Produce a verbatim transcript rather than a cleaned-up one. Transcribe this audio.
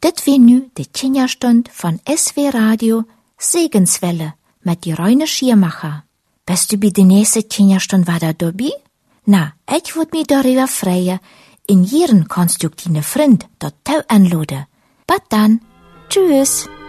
Dit weer nu de Kinderstund van S W Radio Segenswelle met die Reine Schiermacher. Bist du bei der nächsten Kinderstund wieder dabei? Na, ich würd mich darüber freuen. In jeden kannst du deine Freund dort anladen. Bis dann. Tschüss.